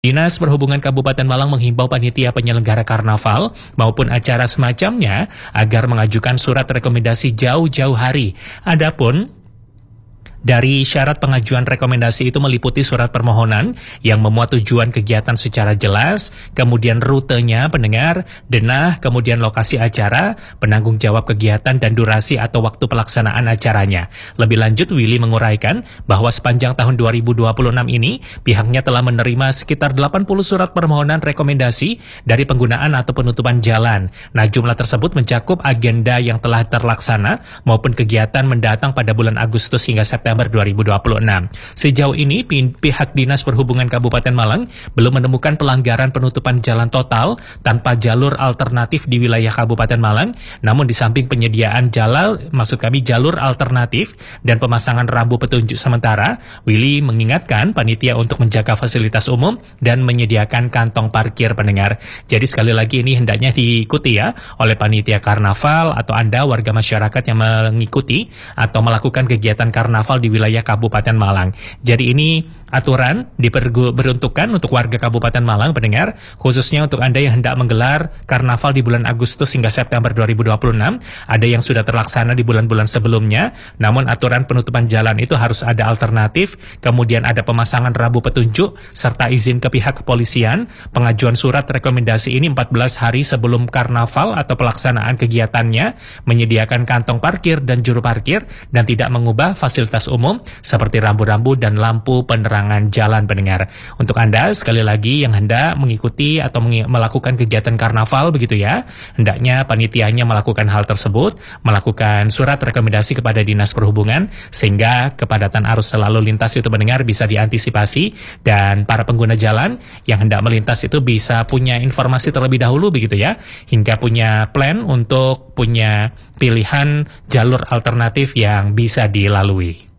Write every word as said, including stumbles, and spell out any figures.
Dinas Perhubungan Kabupaten Malang menghimbau panitia penyelenggara karnaval maupun acara semacamnya agar mengajukan surat rekomendasi jauh-jauh hari. Adapun dari syarat pengajuan rekomendasi itu meliputi surat permohonan yang memuat tujuan kegiatan secara jelas, kemudian rutenya pendengar, denah, kemudian lokasi acara, penanggung jawab kegiatan dan durasi atau waktu pelaksanaan acaranya. Lebih lanjut, Willy menguraikan bahwa sepanjang tahun dua ribu dua puluh enam ini, pihaknya telah menerima sekitar delapan puluh surat permohonan rekomendasi dari penggunaan atau penutupan jalan. Nah, jumlah tersebut mencakup agenda yang telah terlaksana maupun kegiatan mendatang pada bulan Agustus hingga September dua ribu dua puluh enam. Sejauh ini, pihak Dinas Perhubungan Kabupaten Malang belum menemukan pelanggaran penutupan jalan total tanpa jalur alternatif di wilayah Kabupaten Malang. Namun di samping penyediaan jalan, maksud kami jalur alternatif dan pemasangan rambu petunjuk sementara, Willy mengingatkan panitia untuk menjaga fasilitas umum dan menyediakan kantong parkir pendengar. Jadi sekali lagi ini hendaknya diikuti ya oleh panitia karnaval atau Anda warga masyarakat yang mengikuti atau melakukan kegiatan karnaval di wilayah Kabupaten Malang. Jadi ini aturan diperuntukkan untuk warga Kabupaten Malang pendengar, khususnya untuk Anda yang hendak menggelar karnaval di bulan Agustus hingga September dua ribu dua puluh enam. Ada yang sudah terlaksana di bulan-bulan sebelumnya, namun aturan penutupan jalan itu harus ada alternatif, kemudian ada pemasangan rambu petunjuk, serta izin ke pihak kepolisian. Pengajuan surat rekomendasi ini empat belas hari sebelum karnaval atau pelaksanaan kegiatannya, menyediakan kantong parkir dan juru parkir, dan tidak mengubah fasilitas umum seperti rambu-rambu dan lampu penerangan jalan pendengar. Untuk Anda sekali lagi yang hendak mengikuti atau melakukan kegiatan karnaval begitu ya, hendaknya panitianya melakukan hal tersebut, melakukan surat rekomendasi kepada Dinas Perhubungan sehingga kepadatan arus selalu lintas itu pendengar bisa diantisipasi dan para pengguna jalan yang hendak melintas itu bisa punya informasi terlebih dahulu begitu ya, hingga punya plan untuk punya pilihan jalur alternatif yang bisa dilalui.